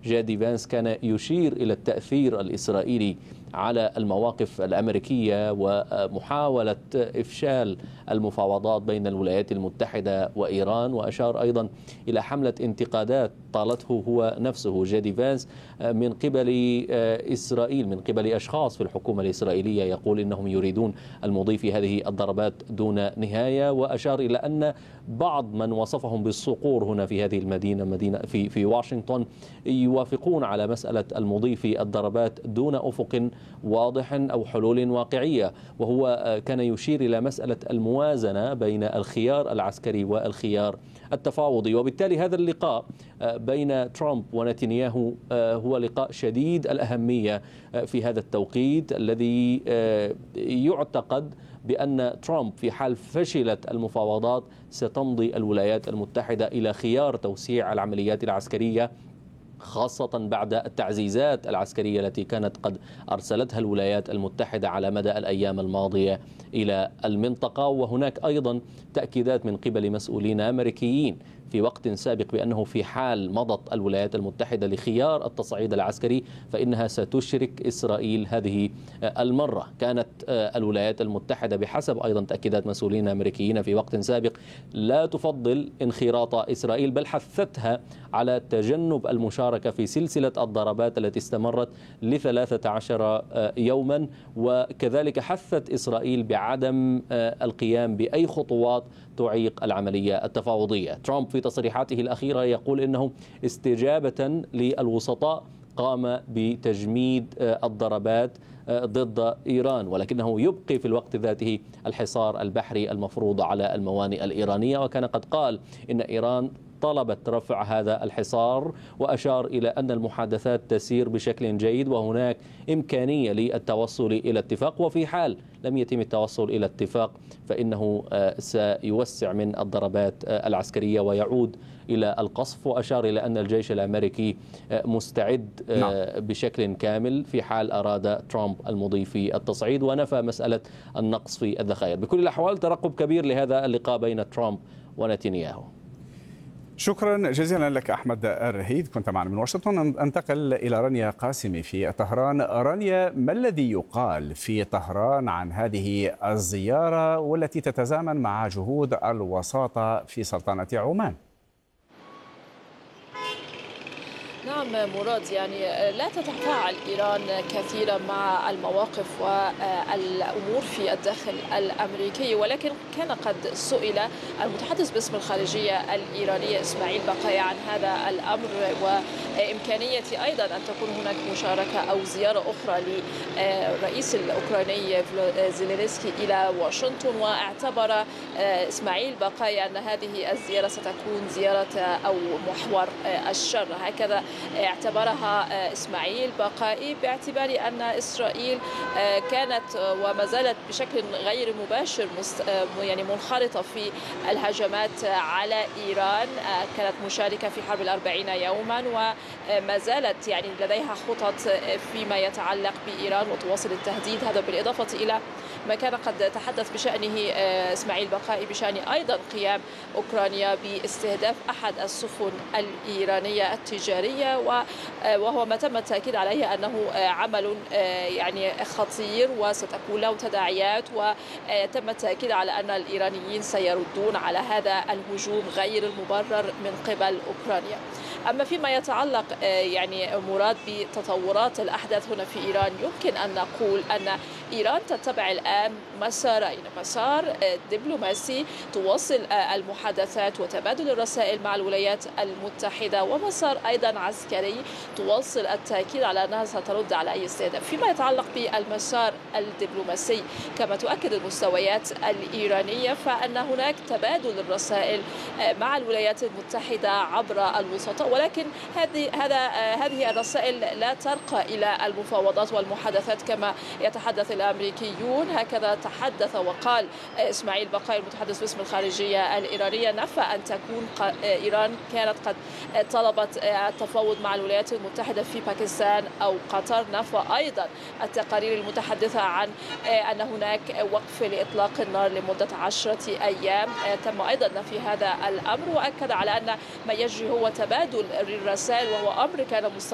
جي دي فانس كان يشير إلى التأثير الإسرائيلي على المواقف الأمريكية ومحاولة إفشال المفاوضات بين الولايات المتحدة وإيران، وأشار أيضا إلى حملة انتقادات طالته هو نفسه جي دي فانس من قبل إسرائيل، من قبل أشخاص في الحكومة الإسرائيلية، يقول إنهم يريدون المضي في هذه الضربات دون نهاية. وأشار إلى أن بعض من وصفهم بالصقور هنا في هذه مدينة في واشنطن يوافقون على مسألة المضي في الضربات دون أفق واضح أو حلول واقعية، وهو كان يشير إلى مسألة الموازنة بين الخيار العسكري والخيار التفاوضي. وبالتالي هذا اللقاء بين ترامب ونتنياهو هو لقاء شديد الأهمية في هذا التوقيت، الذي يعتقد بأن ترامب في حال فشلت المفاوضات ستمضي الولايات المتحدة إلى خيار توسيع العمليات العسكرية، خاصة بعد التعزيزات العسكرية التي كانت قد أرسلتها الولايات المتحدة على مدى الأيام الماضية إلى المنطقة. وهناك أيضا تأكيدات من قبل مسؤولين أمريكيين في وقت سابق بأنه في حال مضت الولايات المتحدة لخيار التصعيد العسكري فإنها ستشرك إسرائيل هذه المرة. كانت الولايات المتحدة بحسب أيضا تأكيدات مسؤولين أمريكيين في وقت سابق لا تفضل انخراط إسرائيل، بل حثتها على تجنب المشاركة في سلسلة الضربات التي استمرت ل13 يوما، وكذلك حثت إسرائيل بعدم القيام بأي خطوات تعيق العملية التفاوضية. ترامب في تصريحاته الأخيرة يقول إنه استجابة للوسطاء قام بتجميد الضربات ضد إيران، ولكنه يبقي في الوقت ذاته الحصار البحري المفروض على الموانئ الإيرانية، وكان قد قال إن إيران طلبت رفع هذا الحصار، وأشار إلى أن المحادثات تسير بشكل جيد وهناك إمكانية للتوصل إلى اتفاق، وفي حال لم يتم التوصل إلى اتفاق فإنه سيوسع من الضربات العسكرية ويعود إلى القصف. وأشار إلى أن الجيش الأمريكي مستعد بشكل كامل في حال أراد ترامب المضي في التصعيد، ونفى مسألة النقص في الذخائر. بكل الأحوال ترقب كبير لهذا اللقاء بين ترامب ونتنياهو. شكرا جزيلا لك أحمد الرهيد، كنت معنا من واشنطن. انتقل إلى رانيا قاسمي في طهران. رانيا، ما الذي يقال في طهران عن هذه الزيارة والتي تتزامن مع جهود الوساطة في سلطنة عمان؟ نعم مراد، يعني لا تتفاعل إيران كثيرا مع المواقف والأمور في الداخل الأمريكي، ولكن كان قد سئل المتحدث باسم الخارجية الإيرانية إسماعيل بقاي عن هذا الأمر وإمكانية أيضا أن تكون هناك مشاركة أو زيارة أخرى للرئيس الأوكراني زيلينسكي إلى واشنطن، واعتبر إسماعيل بقاي أن هذه الزيارة ستكون زيارة أو محور الشر، هكذا اعتبرها إسماعيل بقائي، باعتبار أن إسرائيل كانت وما زالت بشكل غير مباشر يعني منخرطة في الهجمات على إيران، كانت مشاركة في حرب 40 يوما وما زالت يعني لديها خطط فيما يتعلق بإيران وتواصل التهديد. هذا بالإضافة إلى ما كان قد تحدث بشأنه إسماعيل بقائي بشأن أيضا قيام أوكرانيا باستهداف أحد السفن الإيرانية التجارية، وهو ما تم التأكيد عليه أنه عمل يعني خطير وستكون له تداعيات، وتم التأكيد على أن الإيرانيين سيردون على هذا الهجوم غير المبرر من قبل أوكرانيا. أما فيما يتعلق يعني مراد بتطورات الأحداث هنا في إيران، يمكن أن نقول أن إيران تتبع الآن مسارين: مسار دبلوماسي تواصل المحادثات وتبادل الرسائل مع الولايات المتحدة، ومسار أيضا عسكري تواصل التأكيد على أنها سترد على أي استهداف. فيما يتعلق بالمسار الدبلوماسي، كما تؤكد المستويات الإيرانية فأن هناك تبادل الرسائل مع الولايات المتحدة عبر الوسطاء، ولكن هذه الرسائل لا ترقى إلى المفاوضات والمحادثات كما يتحدث الأمريكيون. هكذا تحدث وقال إسماعيل بقاي المتحدث باسم الخارجية الإيرانية، نفى أن تكون إيران كانت قد طلبت التفاوض مع الولايات المتحدة في باكستان أو قطر. نفى أيضا التقارير المتحدثة عن أن هناك وقف لإطلاق النار لمدة 10 أيام، تم أيضا نفي هذا الأمر، وأكد على أن ما يجري هو تبادل الرسائل وهو أمر كان